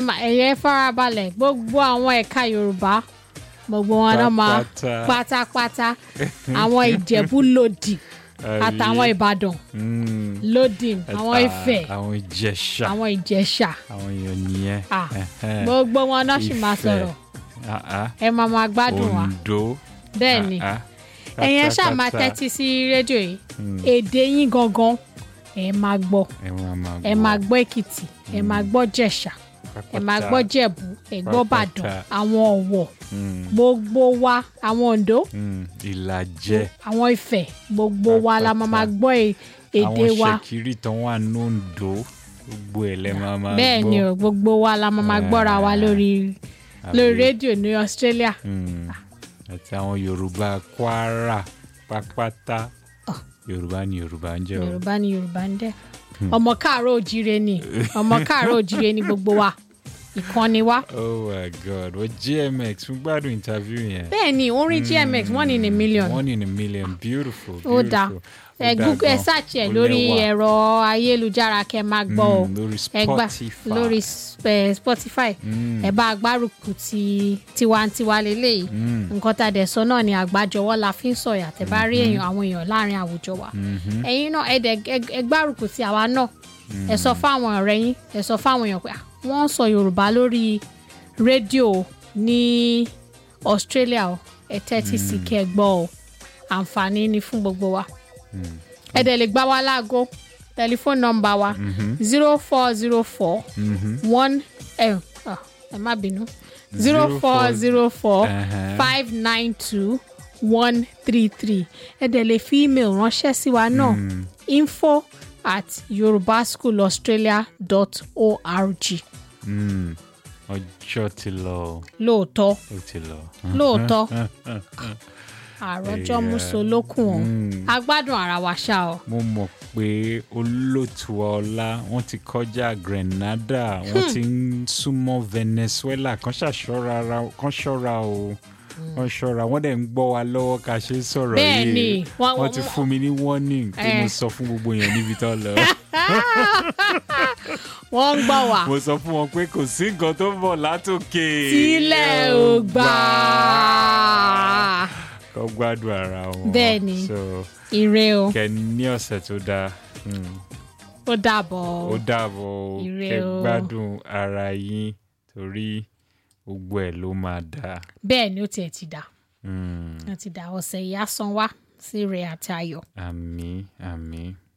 ẹ̀yẹ farabalẹ̀ gbogbo àwọn ẹ̀ka Yorùbá gbogbo wọn náà máa pátápátá àwọn Ìjẹ̀bú lòdì àtàwọn Ìbàdàn lòdì àwọn Ifẹ̀ àwọn Ìjẹ̀ṣà àwọn Ìjẹ̀ṣà àwọn èèyàn nìyẹn gbogbo wọn náà sì máa sọ̀rọ̀ ẹ máa gbádùn wa Oǹdó bẹ́ẹ̀ ni ẹ̀yin ṣáà máa tẹ́tí sí rédíò yìí èdè yín gangan ẹ máa gbọ́ ẹ máa gbọ́ Èkìtì ẹ máa gbọ́ Jẹ̀ṣà ẹ máa gbọ́ Jẹ̀bú ẹ gbọ́ Ìbàdàn àwọn Ọ̀wọ̀ gbogbo wa àwọn Oǹdó Ìlàjẹ àwọn Ifẹ̀ gbogbo wa la máa gbọ́ èdè wa àwọn Ṣẹ̀kírì tán wà ní Oǹdó gbogbo ẹ̀ lẹ́ máa gbọ́ bẹ́ẹ̀ ni o gbogbo wa la máa gbọ́ra wa lórí rédíò ní Australia àti àwọn Yorùbá Kwara pápátá Yorùbá ni Yorùbá ń jẹ́ o Yorùbá ni Yorùbá ń dẹ́ ọmọ káàárọ̀ òjíire ni gbogbo wa ìkànnì wa. Oh my God wọ́n GMX fún gbádùn interview yẹn. bẹ́ẹ̀ ni orin GMX 1 in a million. 1 in a million beautiful. ó dáa Google ẹ search ẹ lórí ẹ̀rọ ayélujára kẹ́ máa gbọ́ ọ lórí Spotify ẹ bá agbárùkù tiwantiwa lélẹ́yìí nǹkan tá a dẹ̀ sọ náà ni àgbájọwọ́ la fi ń sọ̀yà tẹ́ bá rí àwọn èèyàn láàrin àwùjọ wa ẹ̀yin náà ẹ gbárùkù ti àwa náà ẹ sọ fáwọn ọ̀rẹ́ yín ẹ sọ fáwọn èèyàn pé wọ́n sọ Yorùbá lórí rédíò ní Australia o ẹ tẹ́tí sí kẹ́ gbọ́ ọ àǹfààní ni fún gbogbo wa. ẹ dẹ̀ lè gbá wa láago tẹlifóònù nọ́mbà wa 0404 1 ẹ má bínú 0404 592 133 ẹ dẹ̀ lè fi email ránṣẹ́ sí wa náà info@yorubaschoolaustralia.org. ọjọ́ ti lọ. lóòótọ́ ó ti lọ. lóòótọ́ àròjọ musolókun o agbádùn ara wa ṣá o. mo mọ̀ pé olóòtú ọlá wọ́n ti kọjá Grenada wọ́n ti ń súnmọ́ Venezuela kan ṣọ́ra o wọ́n ṣọ́ra wọ́n dẹ̀ ń gbọ́ wa lọ́wọ́ ká ṣe ń sọ̀rọ̀ yìí wọ́n ti fún mi ní warning tí mo sọ fún gbogbo yẹn níbi tó lọ. wọ́n ń gbọ́ wa. mo sọ fún wọn pé kò sí nǹkan tó ń bọ̀ látòkè. sílẹ̀ ò gbà. kọ́ gbádùn ara wọn. bẹ́ẹ̀ ni ire o. kẹ́ ní ọ̀sẹ̀ tó dáa. ó dàbọ̀. ó dàbọ̀ ire o. kẹ́ gbádùn ara yín torí gbogbo ẹ̀ ló máa dáa. bẹ́ẹ̀ ni ó tiẹ̀ ti dà. ó ti dà ọ̀sẹ̀ ìyá san wá sí rẹ̀ àti ayọ̀. àmín àmín.